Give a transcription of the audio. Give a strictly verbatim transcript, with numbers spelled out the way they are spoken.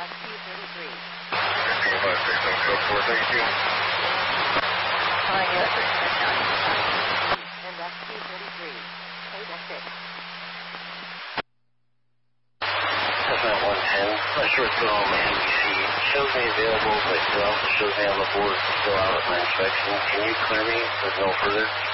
Inbox Q thirty-three. Okay, five six one four four thirty-two. Calling U S Inbox Q thirty-three. eight oh six. Cessna one ten. Not sure what's going on with N B C. Shows me available, but it also shows me on the board still out of my inspection. Can you clear me with no further?